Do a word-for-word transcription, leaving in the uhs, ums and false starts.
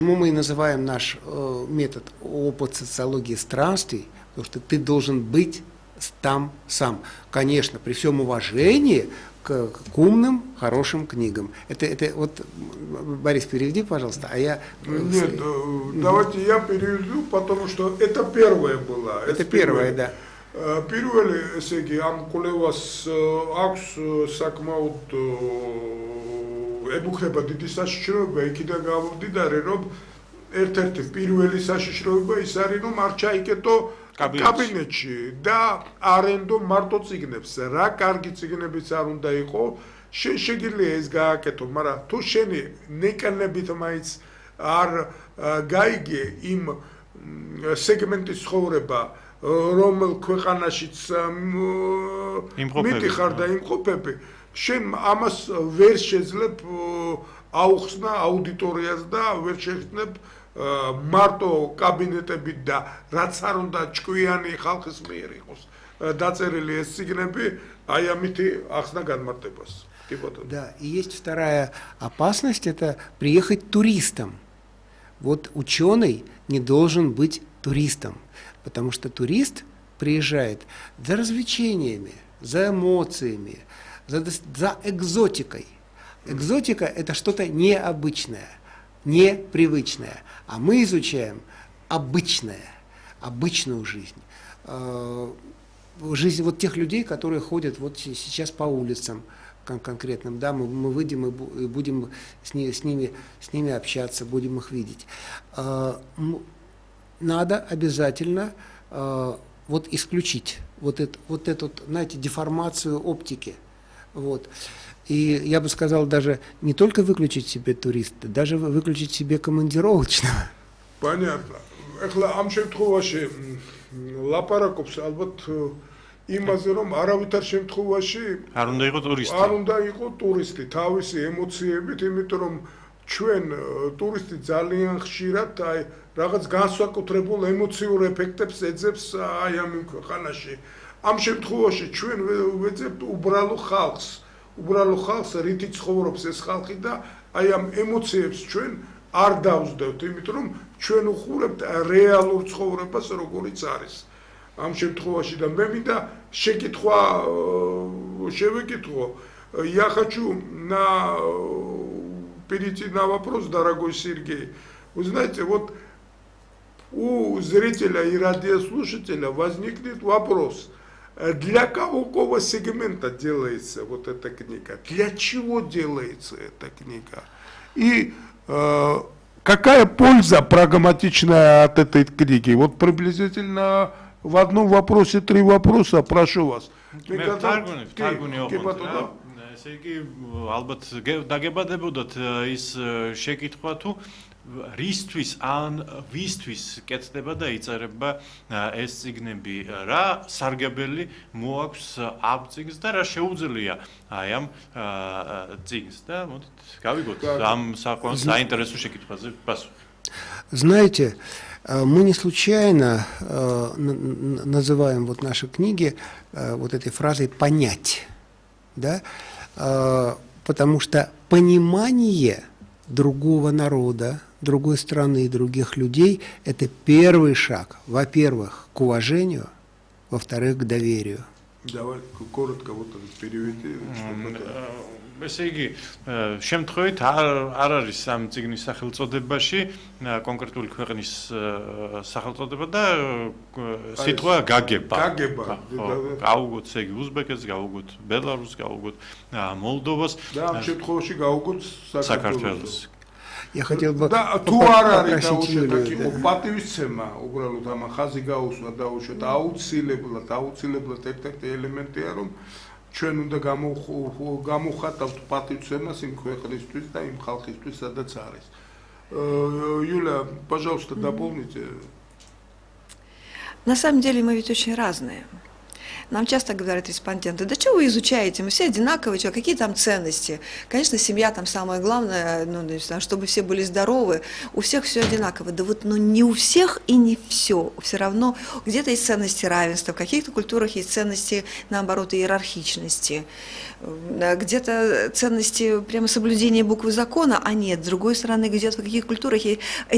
Мы и называем наш э, метод опыт социологии странствий, потому что ты должен быть там сам. Конечно, при всем уважении к, к умным, хорошим книгам. Это, это вот, Борис, переведи, пожалуйста, а я... Нет, давайте я переведу, потому что это первое было. Это первое, да. Პირველი, ესე იგი, ამ კვლევას აქვს საკმაოდ ემუქრება დიდი საშიშროება, იქიდან გამომდინარე, რომ ერთ-ერთი პირველი საშიშროება ის არის, რომ არ ჩაიკეტო კაბინეტში და არენდო მარტო წიგნებს. რა კარგი წიგნებიც არ უნდა იყო, შეგიძლია ეს გააკეთო, მაგრამ თუ შენი ნეკანებით მაინც არ გაიგე იმ სეგმენტის ცხოვრება, რომელ ქვეყანაშიც მიტიხარ და იმყოფები, შენ ამას ვერ შეძლებ აუხსნა აუდიტორიას და ვერ შეეძნებ მარტო კაბინეტებით და რაც არ უნდა ჭკვიანი ხალხის მიერ იყოს დაწერილი ეს წიგნები, აი ამითი ახსნა განმარტებას. Да, и есть вторая опасность, это приехать туристом. Вот ученый не должен быть туристом. Потому что турист приезжает за развлечениями, за эмоциями, за, за экзотикой. Экзотика – это что-то необычное, непривычное. А мы изучаем обычное, обычную жизнь. Жизнь вот тех людей, которые ходят вот сейчас по улицам кон конкретным. Да, мы, мы выйдем и будем с, ними, с, ними, с ними общаться, будем их видеть. Надо обязательно э, вот исключить вот, это, вот эту, знаете, деформацию оптики. Вот. И я бы сказал, даже не только выключить себе туриста, даже выключить себе командировочного. Понятно. Ეხლა ამ შემთხვევაში ლაპარაკობს ალბათ იმაზე, რომ არავითარ შემთხვევაში არ უნდა იყოს ტურისტი. არ უნდა იყოს ტურისტი თავისი ემოციებით, იმიტომ რომ ჩვენ ტურისტი ძალიან ხშირად აი რაღაც განსაკუთრებულ ემოციურ ეფექტებს ეძებს აი ამ ქვეყანაში. ამ შემთხვევაში ჩვენ ვეძებთ უბრალო ხალხს, უბრალო ხალხს, რითი ცხოვრობს ეს ხალხი და აი ამ ემოციებს ჩვენ არ დავსდევთ, იმიტომ რომ ჩვენ უხურებთ რეალურ ცხოვრებას, როგორიც არის. ამ შემთხვევაში და მე მინდა შეკითხვა შევეკითხო. Я хочу на перейти на вопрос, дорогой Сергей. Вы знаете, вот у зрителя и радиослушателя возникнет вопрос, для какого сегмента делается вот эта книга, для чего делается эта книга, и э, какая польза прагматичная от этой книги. Вот приблизительно в одном вопросе три вопроса, прошу вас. ესე იგი ალბათ დაგებადებოდათ ის შეკითხვა თუ რისთვის ან ვისთვის კეთდება და იწერება ეს წიგნები, რა სარგებელი მოაქვს ამ წიგნს და რა შეუძლია აი ამ წიგნს და მოდით გავიგოთ ამ საკმაოდ საინტერესო შეკითხვაზე პასუხი. Знаете, мы не случайно э, называем вот наши книги э, вот этой фразой «понять», да? э, потому что понимание другого народа, другой страны, других людей – это первый шаг, во-первых, к уважению, во-вторых, к доверию. Давай коротко вот переведи. ესე იგი, შემთხვევით არ არ არის ამ წიგნის სახელწოდებაში კონკრეტული ქვეყნის სახელწოდება და სიტყვა გაგება. გაგება. გავუგოთ, ესე იგი, უზბეკეთს, გავუგოთ ბელარუსს, გავუგოთ მოლდოვას და ამ შემთხვევაში გავუგოთ საქართველოს. Я хотел бы და თუ არ არის დაუშვათ იყო პატივისცემა, უბრალოდ ამ ხაზი გაუსვა დაუშვათ აუცილებლად, აუცილებლად ერთ-ერთი ელემენტია, რომ ჩვენ უნდა გამოვხატავთ პატივცემას იმ ქვეყნისთვის და იმ ხალხისთვის, სადაც არის. Юля, пожалуйста, дополните. На самом деле мы ведь очень разные. Нам часто говорят респонденты, да что вы изучаете, мы все одинаковые, что, какие там ценности? Конечно, семья там самое главное, ну, чтобы все были здоровы, у всех все одинаково. Да вот, ну, не у всех и не все. Все равно где-то есть ценности равенства, в каких-то культурах есть ценности, наоборот, иерархичности. Где-то ценности прямо соблюдения буквы закона, а нет. С другой стороны, где-то в каких культурах есть